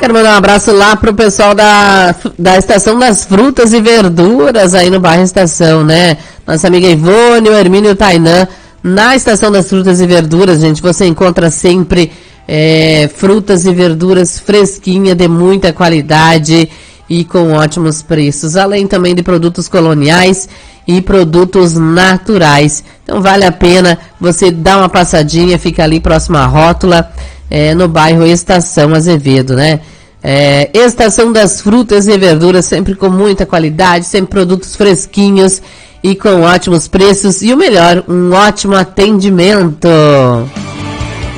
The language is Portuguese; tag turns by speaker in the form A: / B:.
A: Quero mandar um abraço lá pro pessoal da Estação das Frutas e Verduras, aí no bairro Estação, né? Nossa amiga Ivone, o Hermínio e o Tainã. Na Estação das Frutas e Verduras, gente, você encontra sempre frutas e verduras fresquinhas, de muita qualidade e com ótimos preços. Além também de produtos coloniais e produtos naturais. Então vale a pena você dar uma passadinha, fica ali próximo à rótula, no bairro Estação Azevedo, né? Estação das Frutas e Verduras, sempre com muita qualidade, sempre produtos fresquinhos e com ótimos preços e o melhor, um ótimo atendimento.